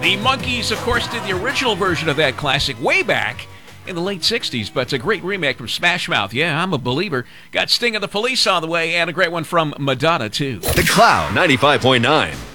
The Monkees, of course, did the original version of that classic way back in the late 60s, but it's a great remake from Smash Mouth. Yeah, I'm a believer. Got Sting of the Police on the way, and a great one from Madonna, too. The Cloud 95.9.